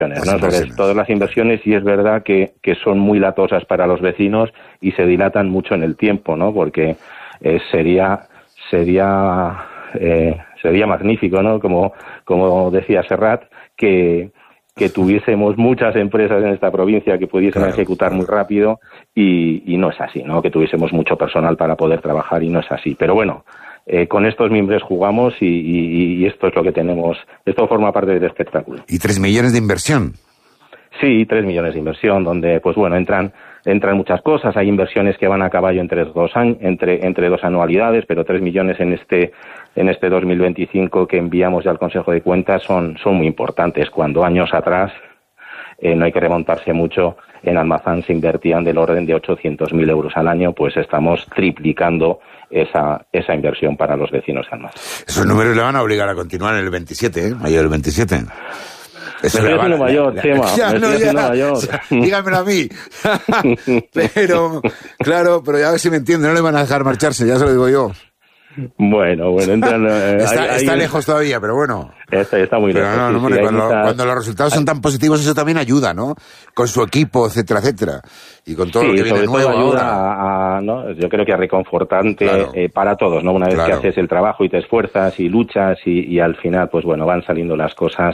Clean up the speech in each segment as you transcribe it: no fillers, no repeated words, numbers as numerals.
¿no? Sobre todas las inversiones, y es verdad que son muy latosas para los vecinos y se dilatan mucho en el tiempo, ¿no? Porque sería magnífico, ¿no? Como decía Serrat, que tuviésemos muchas empresas en esta provincia que pudiesen ejecutar muy rápido y no es así, ¿no? Que tuviésemos mucho personal para poder trabajar y no es así. Pero bueno, con estos mimbres jugamos y esto es lo que tenemos. Esto forma parte del espectáculo. ¿Y 3 millones de inversión? Sí, 3 millones de inversión, donde, pues bueno, entran muchas cosas. Hay inversiones que van a caballo entre dos anualidades, pero 3 millones en este 2025 que enviamos ya al Consejo de Cuentas son muy importantes. Cuando años atrás, no hay que remontarse mucho, en Almazán se invertían del orden de 800.000 euros al año, pues estamos triplicando esa inversión para los vecinos de Almazán. Esos números le van a obligar a continuar en el 27, mayo del 27. Me estoy haciendo mayor, Chema. Me estoy haciendo mayor. Dígamelo a mí. Pero ya a ver si me entiende. No le van a dejar marcharse, ya se lo digo yo. Bueno, entran... está lejos todavía, pero bueno. Está muy lejos. Pero cuando los resultados son tan positivos, eso también ayuda, ¿no? Con su equipo, etcétera. Y con todo lo que viene nuevo ayuda ¿no? Yo creo que es reconfortante para todos, ¿no? Una vez que haces el trabajo y te esfuerzas y luchas y al final, pues bueno, van saliendo las cosas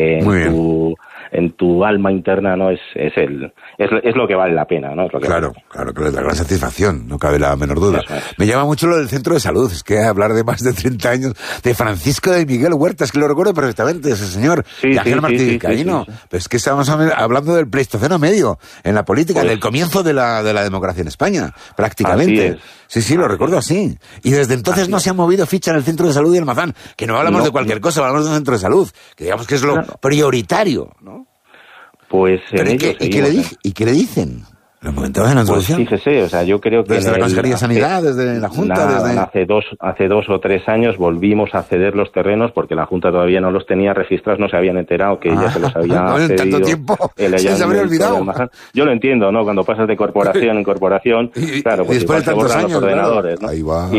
en tu alma interna, ¿no? Es lo que vale la pena, ¿no? Es lo que claro, es la gran satisfacción, no cabe la menor duda. Me llama mucho lo del centro de salud, es que hablar de más de 30 años, de Francisco de Miguel Huerta, es que lo recuerdo perfectamente, ese señor, de Ángel Martí Vizcaíno. Pero es que estábamos hablando del Pleistoceno medio, en la política, del comienzo de la democracia en España, prácticamente. Sí, lo recuerdo así. Y desde entonces no se ha movido ficha en el centro de salud de Almazán, que no hablamos de cualquier cosa, hablamos de un centro de salud, que digamos que es lo prioritario, ¿no? Pues ¿Y qué le dicen? ¿Lo comentabas en la introducción? Pues fíjese, o sea, yo creo que... Desde la Consejería de Sanidad, desde la Junta... Hace dos o 3 años volvimos a ceder los terrenos porque la Junta todavía no los tenía registrados, no se habían enterado que ya se los había cedido. ¿Tanto tiempo? Se habría olvidado. Yo lo entiendo, ¿no? Cuando pasas de corporación en corporación, claro, pues después de tantos años, los ordenadores, ¿no? Ahí va,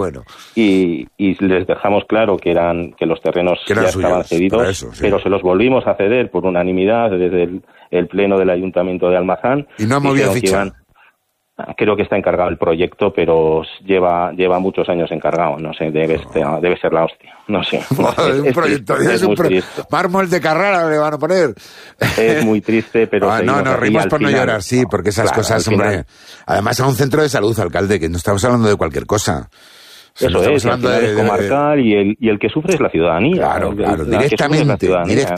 y les dejamos claro que los terrenos ya estaban cedidos, pero se los volvimos a ceder por unanimidad desde el Pleno del Ayuntamiento de Almazán. Y no ha movido ficha. Creo que está encargado el proyecto, pero lleva muchos años encargado. No sé, debe ser la hostia. No sé. Un proyecto. Mármol de Carrara le van a poner. Es muy triste, pero... rimos por no llorar, sí, porque esas cosas, hombre... Además, a un centro de salud, alcalde, que no estamos hablando de cualquier cosa. Eso es, al final es comarcal y el que sufre es la ciudadanía. Claro, directamente.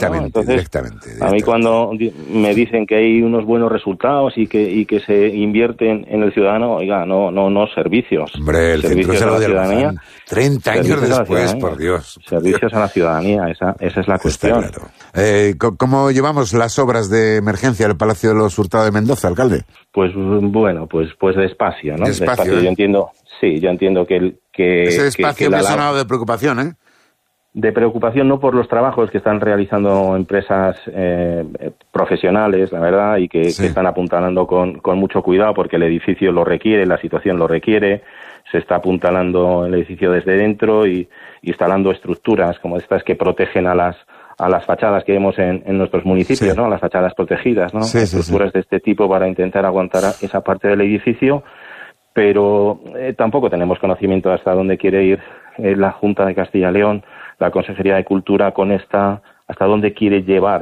A mí cuando me dicen que hay unos buenos resultados y que se invierten en el ciudadano, oiga, no servicios. Hombre, el centro de la ciudadanía, 30 años después, por Dios. Servicios a la ciudadanía, esa es la cuestión. Claro. ¿Cómo llevamos las obras de emergencia del Palacio de los Hurtado de Mendoza, alcalde? Pues bueno, pues despacio, ¿no? Despacio. Yo entiendo que ese espacio me ha sonado de preocupación, ¿eh? De preocupación no por los trabajos que están realizando empresas profesionales, la verdad, y que están apuntalando con mucho cuidado porque el edificio lo requiere, la situación lo requiere. Se está apuntalando el edificio desde dentro y instalando estructuras como estas que protegen a las fachadas que vemos en nuestros municipios, ¿no? Las fachadas protegidas, ¿no? Estructuras de este tipo para intentar aguantar esa parte del edificio. Pero tampoco tenemos conocimiento hasta dónde quiere ir la Junta de Castilla y León, la Consejería de Cultura hasta dónde quiere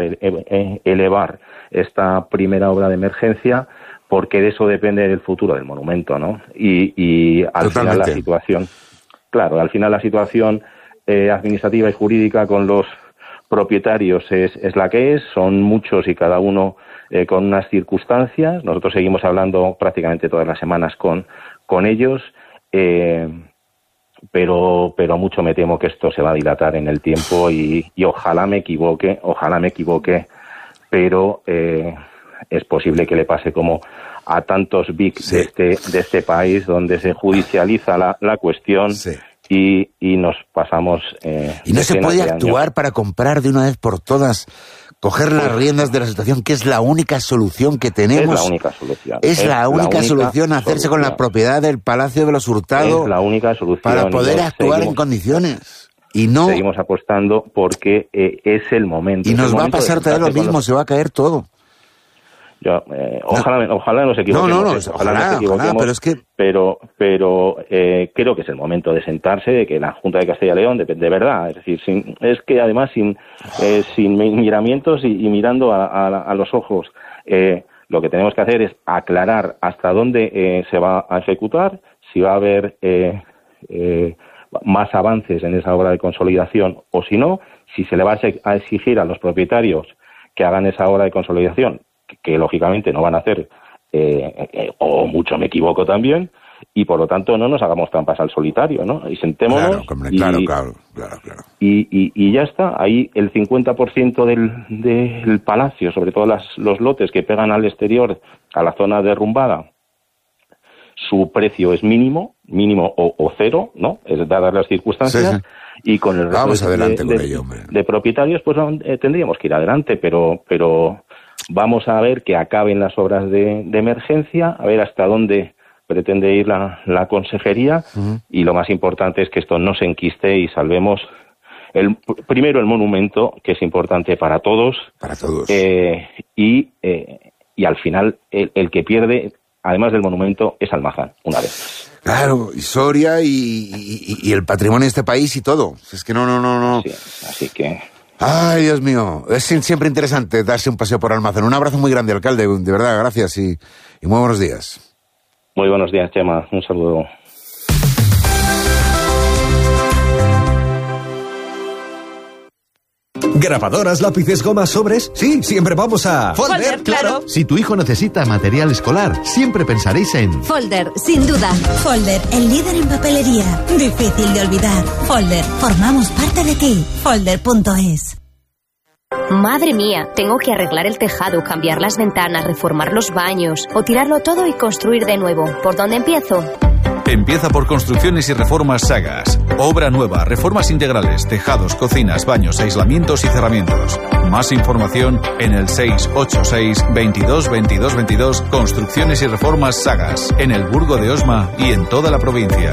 elevar esta primera obra de emergencia, porque de eso depende el futuro del monumento, ¿no? Y al final la situación administrativa y jurídica con los propietarios es la que es, son muchos y cada uno con unas circunstancias. Nosotros seguimos hablando prácticamente todas las semanas con ellos, pero mucho me temo que esto se va a dilatar en el tiempo y ojalá me equivoque, pero es posible que le pase como a tantos big de este país, donde se judicializa la cuestión y nos pasamos... ¿Y no se puede actuar para comprar de una vez por todas, coger las riendas de la situación, que es la única solución que tenemos? Es la única solución. Es la única solución hacerse con la propiedad del Palacio de los Hurtado. Es la única solución. Para poder actuar en condiciones. y no seguimos apostando porque es el momento. Y nos va a pasar también lo mismo, se va a caer todo. Ojalá nos equivoquemos. Ojalá, pero es que... Pero creo que es el momento de sentarse, de que la Junta de Castilla y León, de verdad, es decir, es que además sin miramientos y mirando a los ojos, lo que tenemos que hacer es aclarar hasta dónde se va a ejecutar, si va a haber más avances en esa obra de consolidación o si no, si se le va a exigir a los propietarios que hagan esa obra de consolidación, que lógicamente no van a hacer, o mucho me equivoco también, y por lo tanto no nos hagamos trampas al solitario, ¿no? Y sentémonos claro. Y ya está. Ahí el 50% del palacio, sobre todo los lotes que pegan al exterior, a la zona derrumbada, su precio es mínimo o cero, ¿no? Es dadas las circunstancias. Sí. Y con el resto de propietarios, pues tendríamos que ir adelante, pero vamos a ver que acaben las obras de emergencia, a ver hasta dónde pretende ir la consejería, y lo más importante es que esto no se enquiste y salvemos primero el monumento, que es importante para todos. Y al final el que pierde, además del monumento, es Almazán, una vez más. Claro, y Soria y el patrimonio de este país y todo. Es que no. Sí, así que... Ay, Dios mío, es siempre interesante darse un paseo por Almazán. Un abrazo muy grande, alcalde, de verdad, gracias y muy buenos días. Muy buenos días, Chema, un saludo. ¿Grabadoras, lápices, gomas, sobres? Sí, siempre vamos a... Folder, claro. Si tu hijo necesita material escolar, siempre pensaréis en... Folder, sin duda. Folder, el líder en papelería. Difícil de olvidar. Folder, formamos parte de ti. Folder.es. Madre mía, tengo que arreglar el tejado, cambiar las ventanas, reformar los baños o tirarlo todo y construir de nuevo. ¿Por dónde empiezo? Empieza por Construcciones y Reformas Sagas. Obra nueva, reformas integrales, tejados, cocinas, baños, aislamientos y cerramientos. Más información en el 686 22 22 22. Construcciones y Reformas Sagas. En el Burgo de Osma y en toda la provincia.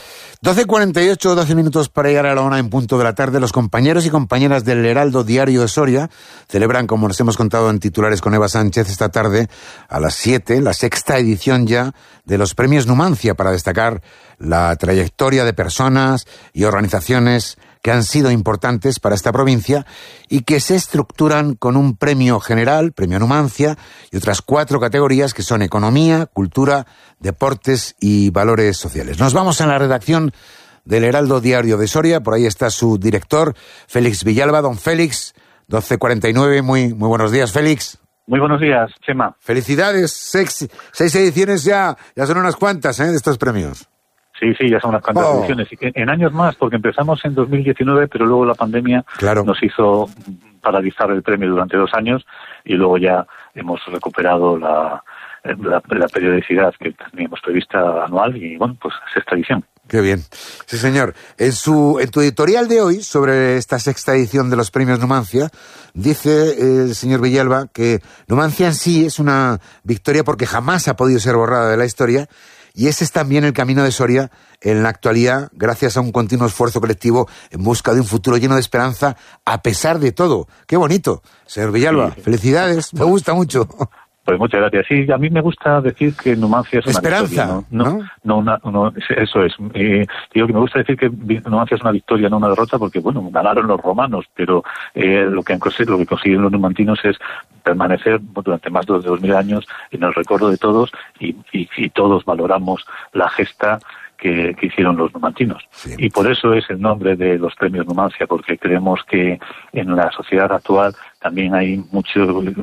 12:48, 12 minutos para llegar a la 1 en punto de la tarde. Los compañeros y compañeras del Heraldo Diario de Soria celebran, como nos hemos contado en titulares con Eva Sánchez, esta tarde a las 7, la 6ª edición ya de los premios Numancia, para destacar la trayectoria de personas y organizaciones que han sido importantes para esta provincia y que se estructuran con un premio general, premio Numancia, y otras 4 categorías que son economía, cultura, deportes y valores sociales. Nos vamos a la redacción del Heraldo Diario de Soria, por ahí está su director, Félix Villalba. Don Félix, 12:49, muy buenos días, Félix. Muy buenos días, Chema. Felicidades, 6 ediciones ya son unas cuantas, de estos premios. Sí, ya son unas cuantas ediciones. En años más, porque empezamos en 2019, pero luego la pandemia nos hizo paralizar el premio durante 2 años y luego ya hemos recuperado la periodicidad que teníamos prevista anual y, bueno, pues 6ª edición. Qué bien. Sí, señor. En tu editorial de hoy, sobre esta 6ª edición de los premios Numancia, dice el señor Villalba que Numancia en sí es una victoria porque jamás ha podido ser borrada de la historia. Y ese es también el camino de Soria en la actualidad, gracias a un continuo esfuerzo colectivo en busca de un futuro lleno de esperanza, a pesar de todo. ¡Qué bonito! Señor Villalba, felicidades, me gusta mucho. Pues muchas gracias. Sí, a mí me gusta decir que Numancia es una esperanza, victoria. No, eso es. Digo que me gusta decir que Numancia es una victoria, no una derrota, porque, bueno, ganaron los romanos, pero lo que consiguieron los numantinos es permanecer durante más de 2000 años en el recuerdo de todos y todos valoramos la gesta que hicieron los numantinos. Sí. Y por eso es el nombre de los premios Numancia, porque creemos que en la sociedad actual también hay mucho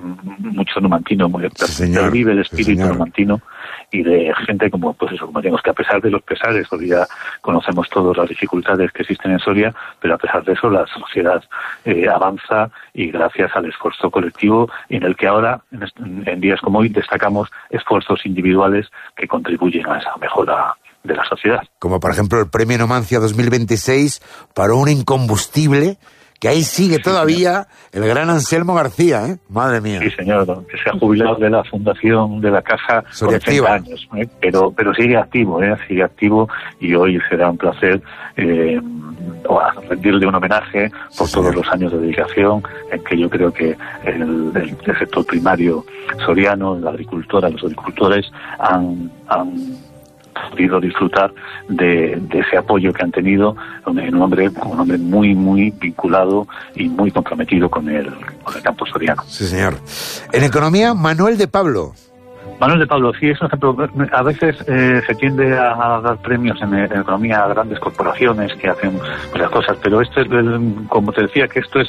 numantino, vive el espíritu numantino y de gente como digamos que a pesar de los pesares, porque ya conocemos todos las dificultades que existen en Soria, pero a pesar de eso la sociedad avanza y gracias al esfuerzo colectivo en el que ahora, en días como hoy, destacamos esfuerzos individuales que contribuyen a esa mejora de la sociedad. Como por ejemplo el Premio Numancia 2026 para un incombustible que ahí sigue todavía el gran Anselmo García, ¿eh? Madre mía. Sí, señor, que se ha jubilado de la fundación de la Caja con 30 años, pero sigue activo, y hoy será un placer rendirle un homenaje por todos los años de dedicación en que yo creo que el sector primario soriano, la agricultora, los agricultores han podido disfrutar de ese apoyo que han tenido, un hombre muy, muy vinculado y muy comprometido con el campo soriano. Sí, señor. En economía, Manuel de Pablo. Manuel de Pablo, sí, es un ejemplo. A veces se tiende a dar premios en economía a grandes corporaciones que hacen las cosas, pero esto es, como te decía, que esto es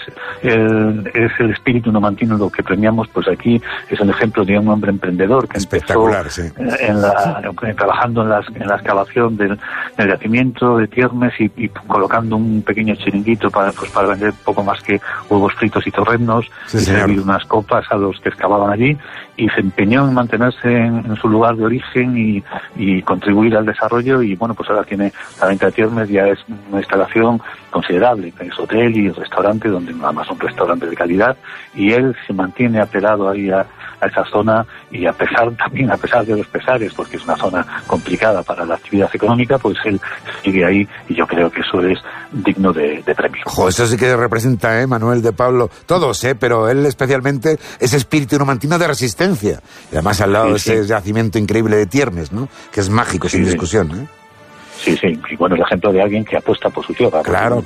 el espíritu numantino lo que premiamos, pues aquí es el ejemplo de un hombre emprendedor que espectacular, empezó sí. Trabajando en la excavación del yacimiento de Tiermes y colocando un pequeño chiringuito para vender poco más que huevos fritos y torreznos, sí, y servir unas copas a los que excavaban allí, y se empeñó en mantenerse en su lugar de origen y contribuir al desarrollo, y bueno, pues ahora tiene la venta de Tiermes, ya es una instalación considerable, es hotel y restaurante, donde además un restaurante de calidad, y él se mantiene apelado ahí a esa zona, y a pesar de los pesares, porque es una zona complicada para la actividad económica, pues él sigue ahí, y yo creo que eso es digno de premio. Ojo, eso sí que representa, Manuel de Pablo, todos, pero él especialmente, ese espíritu numantino de resistencia, y además al lado de ese yacimiento increíble de Tiermes, ¿no? Que es mágico, sin discusión, Sí, y bueno, el ejemplo de alguien que apuesta por su tierra. Claro.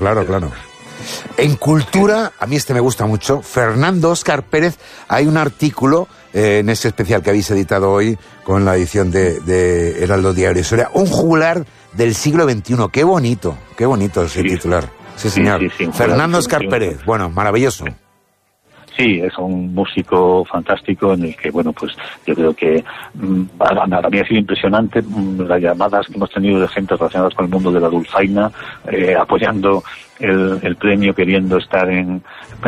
En cultura, a mí me gusta mucho, Fernando Óscar Pérez, hay un artículo en ese especial que habéis editado hoy con la edición de Heraldo Diario Soria, un juglar del siglo XXI, qué bonito ese titular. Sí, señor. Sí, Fernando Óscar Pérez, bueno, maravilloso. Sí, es un músico fantástico en el que, bueno, pues yo creo que para mí ha sido impresionante las llamadas que hemos tenido de gente relacionada con el mundo de la dulzaina, apoyando el premio, queriendo estar en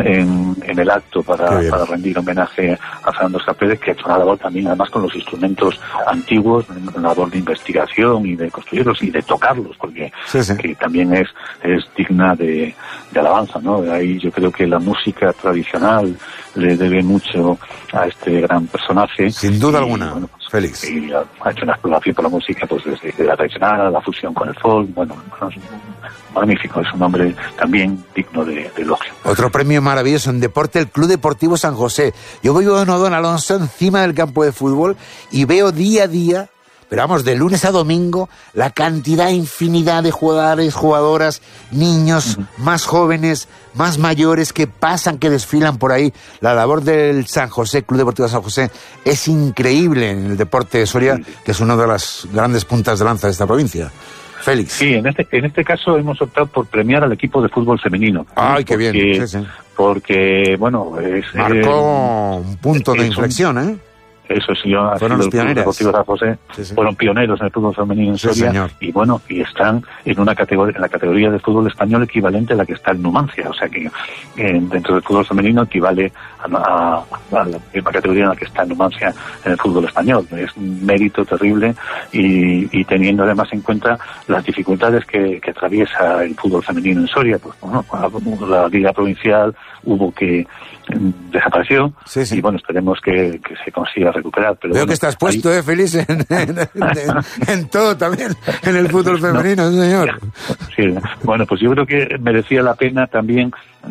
el acto para rendir homenaje a Fernando Óscar Pérez, que ha hecho una labor también, además con los instrumentos antiguos, una labor de investigación y de construirlos y de tocarlos, porque que también es digna de alabanza, ¿no? De ahí yo creo que la música tradicional le debe mucho a este gran personaje. Sin duda alguna, bueno, pues, Félix. Y ha hecho una exploración por la música, pues desde la tradicional a la fusión con el folk, bueno, es magnífico, es un hombre también digno de elogio. Otro premio maravilloso en deporte, el Club Deportivo San José. Yo vivo en Don Alonso, encima del campo de fútbol, y veo día a día, pero vamos, de lunes a domingo, la cantidad, infinidad de jugadores, jugadoras, niños, más jóvenes, más mayores, que pasan, que desfilan por ahí. La labor del San José, Club Deportivo San José, es increíble en el deporte de Soria, que es una de las grandes puntas de lanza de esta provincia. Félix. Sí, en este caso hemos optado por premiar al equipo de fútbol femenino. ¡Ay, qué bien! Sí. Porque, bueno, marcó un punto de inflexión, Eso sí, fueron los pioneros. Deportivo San José fueron pioneros en el fútbol femenino en Soria, y bueno, y están en la categoría de fútbol español equivalente a la que está en Numancia, o sea que dentro del fútbol femenino equivale a la misma categoría en la que está en Numancia en el fútbol español. Es un mérito terrible, y teniendo además en cuenta las dificultades que atraviesa el fútbol femenino en Soria, pues bueno, la liga provincial desapareció, y bueno, esperemos que se consiga recuperar. Pero veo bueno, que estás puesto, Félix, en todo también, en el fútbol femenino, señor. Sí, bueno, pues yo creo que merecía la pena también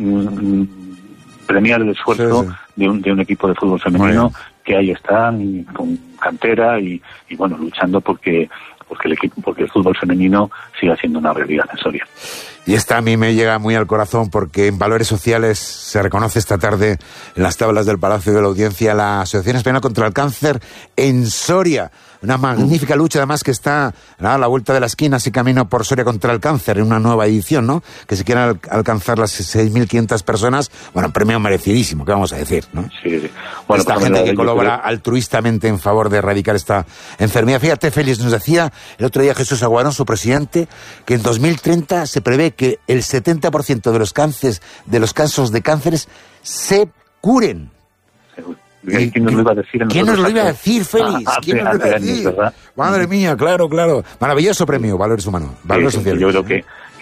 premiar el esfuerzo de un equipo de fútbol femenino que ahí están, y con cantera, y bueno, luchando porque el fútbol femenino siga siendo una realidad en Soria. Y esta a mí me llega muy al corazón, porque en Valores Sociales se reconoce esta tarde en las tablas del Palacio de la Audiencia la Asociación Española contra el Cáncer en Soria. Una magnífica lucha, además, que está a la vuelta de la esquina, así camino por Soria contra el cáncer, en una nueva edición, ¿no? Que se quieren alcanzar las 6.500 personas. Bueno, premio merecidísimo, ¿qué vamos a decir, no? Sí. Bueno, esta gente que colabora altruistamente en favor de erradicar esta enfermedad. Fíjate, Félix, nos decía el otro día Jesús Aguarón, su presidente, que en 2030 se prevé que el 70% de los casos de cánceres se curen. ¿Quién nos lo iba a decir? ¿Quién nos lo iba a decir, Félix? ¿Quién nos lo iba a decir? Madre mía, claro. Maravilloso premio, Valores Humanos, Valores Sociales. Yo creo que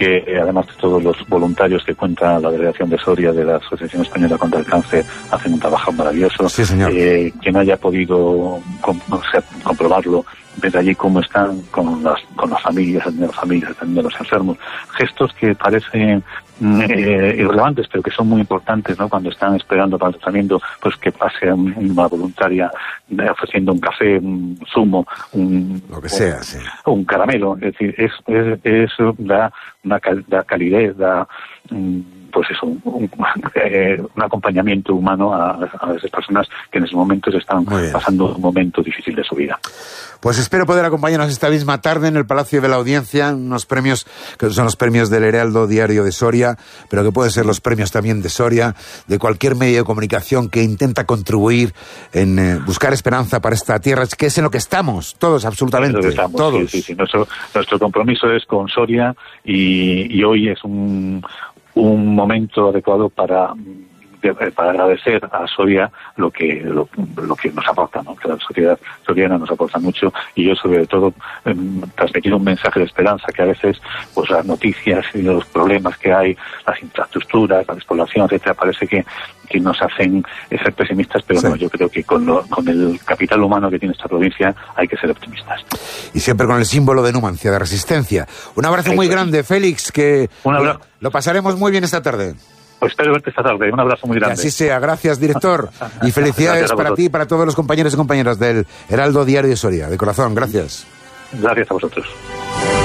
que además de todos los voluntarios que cuenta la delegación de Soria de la Asociación Española contra el Cáncer, hacen un trabajo maravilloso. Sí, señor. Quien haya podido comprobarlo, desde allí cómo están con las familias, atendiendo a los enfermos. Gestos que parecen irrelevantes, pero que son muy importantes, ¿no? Cuando están esperando para el tratamiento, pues que pase una voluntaria ofreciendo un café, un zumo, lo que sea, sí. Un caramelo. Es decir, eso da calidez, da pues eso, un acompañamiento humano a esas personas que en esos momentos están pasando un momento difícil de su vida. Pues espero poder acompañarnos esta misma tarde en el Palacio de la Audiencia, unos premios que son los premios del Heraldo Diario de Soria, pero que pueden ser los premios también de Soria, de cualquier medio de comunicación que intenta contribuir en buscar esperanza para esta tierra, que es en lo que estamos, todos, absolutamente, todos. Sí. Nuestro compromiso es con Soria y hoy es un momento adecuado para agradecer a Soria lo que nos aporta, ¿no? Que la sociedad soriana nos aporta mucho, y yo sobre todo transmitir un mensaje de esperanza, que a veces pues las noticias y los problemas que hay, las infraestructuras, la despoblación, etcétera, parece que nos hacen ser pesimistas, pero no, yo creo que con el capital humano que tiene esta provincia hay que ser optimistas. Y siempre con el símbolo de Numancia, de resistencia. Un abrazo muy grande, Félix, que lo pasaremos muy bien esta tarde. Pues espero verte esta tarde. Un abrazo muy grande. Que así sea. Gracias, director. Y felicidades para ti y para todos los compañeros y compañeras del Heraldo Diario de Soria. De corazón, gracias. Gracias a vosotros.